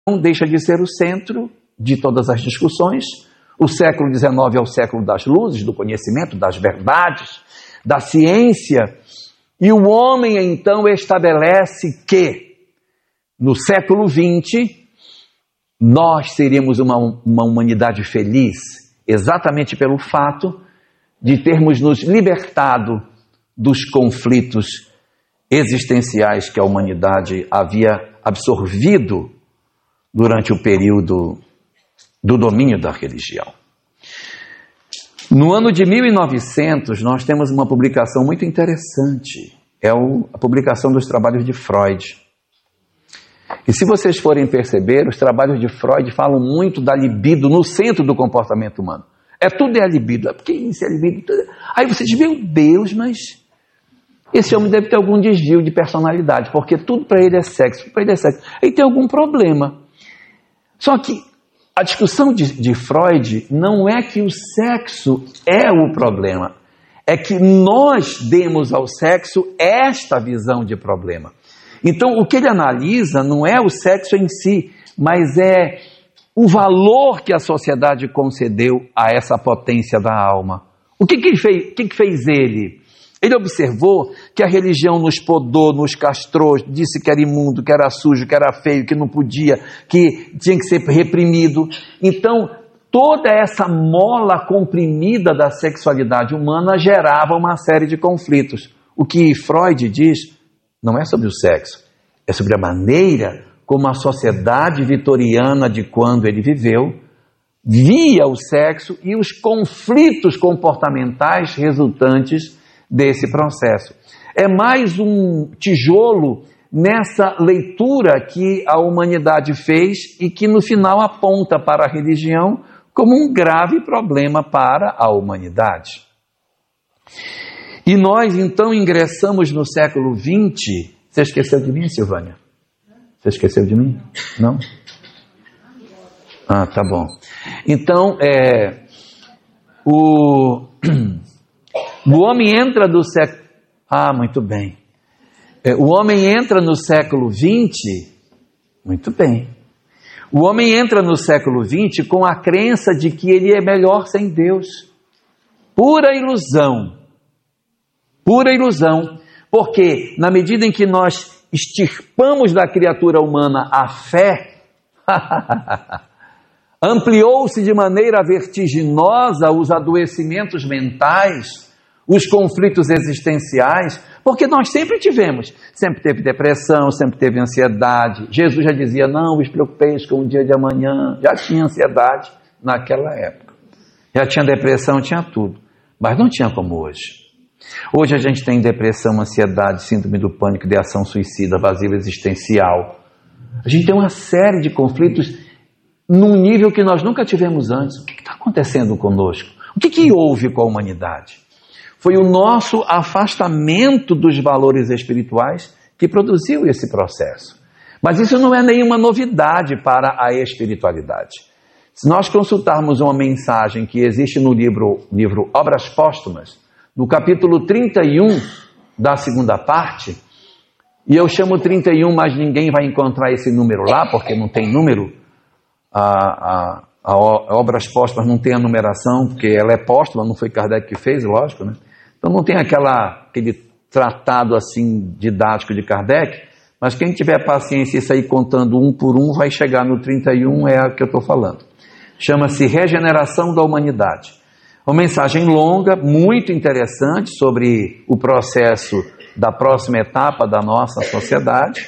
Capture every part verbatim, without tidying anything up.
não deixa de ser o centro de todas as discussões. O século dezenove é o século das luzes, do conhecimento, das verdades, da ciência. E o homem, então, estabelece que, no século vinte, nós seríamos uma, uma humanidade feliz, exatamente pelo fato de termos nos libertado dos conflitos existenciais que a humanidade havia absorvido durante o período do domínio da religião. No ano de mil e novecentos, nós temos uma publicação muito interessante. É o, a publicação dos trabalhos de Freud. E se vocês forem perceber, os trabalhos de Freud falam muito da libido no centro do comportamento humano. É tudo é a libido. É porque isso é libido. Tudo... Aí você diz, meu Deus, mas esse homem deve ter algum desvio de personalidade, porque tudo para ele é sexo, tudo para ele é sexo. Ele tem algum problema. Só que a discussão de, de Freud não é que o sexo é o problema, é que nós demos ao sexo esta visão de problema. Então, o que ele analisa não é o sexo em si, mas é o valor que a sociedade concedeu a essa potência da alma. O que, que, ele fez, o que, que fez ele? Ele observou que a religião nos podou, nos castrou, disse que era imundo, que era sujo, que era feio, que não podia, que tinha que ser reprimido. Então, toda essa mola comprimida da sexualidade humana gerava uma série de conflitos. O que Freud diz não é sobre o sexo, é sobre a maneira como a sociedade vitoriana de quando ele viveu via o sexo e os conflitos comportamentais resultantes desse processo. É mais um tijolo nessa leitura que a humanidade fez e que no final aponta para a religião como um grave problema para a humanidade. E nós então ingressamos no século vinte. Você esqueceu de mim, Silvânia? Você esqueceu de mim? Não? Ah, tá bom. Então, é, o... O homem entra do século... Ah, muito bem. O homem entra no século vinte... Muito bem. O homem entra no século vinte com a crença de que ele é melhor sem Deus. Pura ilusão. Pura ilusão. Porque, na medida em que nós extirpamos da criatura humana a fé... ampliou-se de maneira vertiginosa os adoecimentos mentais, os conflitos existenciais, porque nós sempre tivemos, sempre teve depressão, sempre teve ansiedade. Jesus já dizia, não vos preocupeis com o dia de amanhã, já tinha ansiedade naquela época, já tinha depressão, tinha tudo, mas não tinha como hoje. Hoje a gente tem depressão, ansiedade, síndrome do pânico, ideação suicida, vazio existencial. A gente tem uma série de conflitos num nível que nós nunca tivemos antes. O que está acontecendo conosco? O que, que houve com a humanidade? Foi o nosso afastamento dos valores espirituais que produziu esse processo. Mas isso não é nenhuma novidade para a espiritualidade. Se nós consultarmos uma mensagem que existe no livro, livro Obras Póstumas, no capítulo trinta e um da segunda parte, e eu chamo trinta e um, mas ninguém vai encontrar esse número lá, porque não tem número. A, a, a Obras Póstumas não tem a numeração, porque ela é póstuma, não foi Kardec que fez, lógico, né? Então não tem aquela, aquele tratado assim didático de Kardec, mas quem tiver paciência e sair contando um por um, vai chegar no trinta e um, é a que eu estou falando. Chama-se Regeneração da Humanidade. Uma mensagem longa, muito interessante, sobre o processo da próxima etapa da nossa sociedade.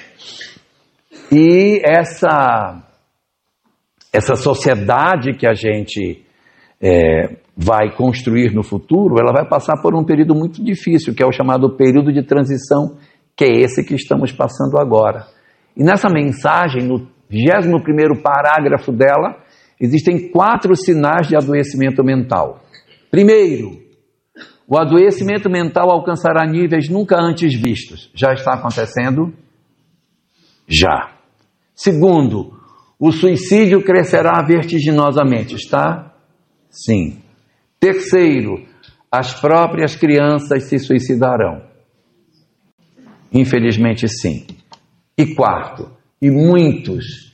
E essa... Essa sociedade que a gente é, vai construir no futuro, ela vai passar por um período muito difícil, que é o chamado período de transição, que é esse que estamos passando agora. E nessa mensagem, no vigésimo primeiro parágrafo dela, existem quatro sinais de adoecimento mental. Primeiro, o adoecimento mental alcançará níveis nunca antes vistos. Já está acontecendo? Já. Segundo, o suicídio crescerá vertiginosamente, está? Sim. Terceiro, as próprias crianças se suicidarão. Infelizmente, sim. E quarto, e muitos